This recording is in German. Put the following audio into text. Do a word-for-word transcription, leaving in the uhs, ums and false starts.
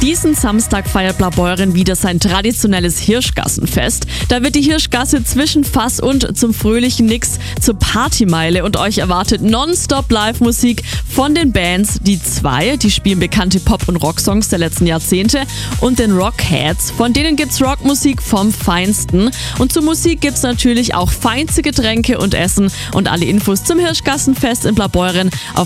Diesen Samstag feiert Blaubeuren wieder sein traditionelles Hirschgassenfest. Da wird die Hirschgasse zwischen Fass und zum fröhlichen Nix zur Partymeile und euch erwartet nonstop Live-Musik von den Bands Die Zwei, die spielen bekannte Pop- und Rocksongs der letzten Jahrzehnte, und den Rockheads, von denen gibt's Rockmusik vom Feinsten. Und zur Musik gibt's natürlich auch feinste Getränke und Essen, und alle Infos zum Hirschgassenfest in Blaubeuren auf